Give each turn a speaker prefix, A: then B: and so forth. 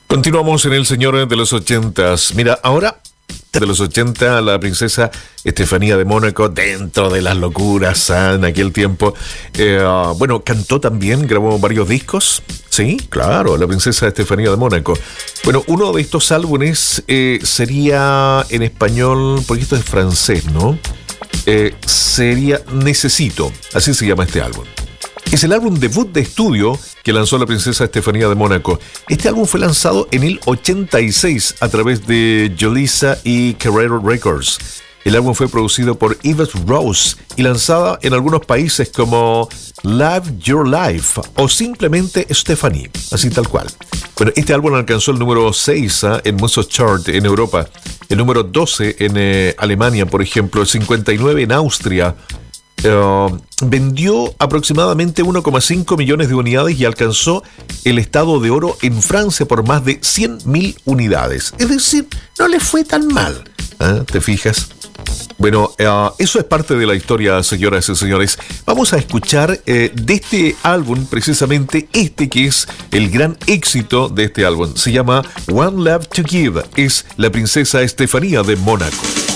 A: Continuamos en El Señor de los Ochentas. Mira, ahora de los 80, la princesa Estefanía de Mónaco, dentro de las locuras en aquel tiempo, bueno, cantó también, grabó varios discos. Sí, claro, la princesa Estefanía de Mónaco. Bueno, uno de estos álbumes sería en español, porque esto es francés, ¿no? Sería Necesito, así se llama este álbum. Es el álbum debut de estudio que lanzó la princesa Estefanía de Mónaco. Este álbum fue lanzado en el 86 a través de Yolisa y Carrero Records. El álbum fue producido por Yves Rose y lanzado en algunos países como Live Your Life o simplemente Stephanie, así tal cual. Bueno, este álbum alcanzó el número 6 en muchos charts en Europa, el número 12 en Alemania, por ejemplo, el 59 en Austria. Vendió aproximadamente 1,5 millones de unidades y alcanzó el estado de oro en Francia por más de 100.000 unidades. Es decir, no le fue tan mal. ¿Te fijas? Bueno, eso es parte de la historia, señoras y señores. Vamos a escuchar de este álbum, precisamente este que es el gran éxito de este álbum. Se llama One Love to Give. Es la princesa Estefanía de Mónaco.